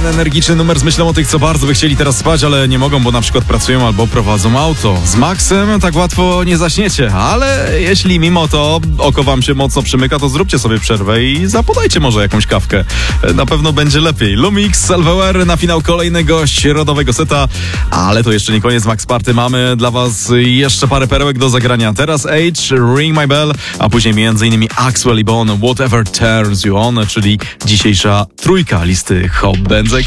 Ten energiczny numer z myślą o tych, co bardzo by chcieli teraz spać, ale nie mogą, bo na przykład pracują albo prowadzą auto. Z Maxem tak łatwo nie zaśniecie, ale jeśli mimo to oko wam się mocno przymyka, to zróbcie sobie przerwę i zapodajcie może jakąś kawkę. Na pewno będzie lepiej. Lumix, Salvador na finał kolejnego środowego seta, ale to jeszcze nie koniec Max Party. Mamy dla was jeszcze parę perełek do zagrania. Teraz Age, Ring My Bell, a później m.in. Axwell i Bon, Whatever Turns You On, czyli dzisiejsza trójka listy Hot Benz.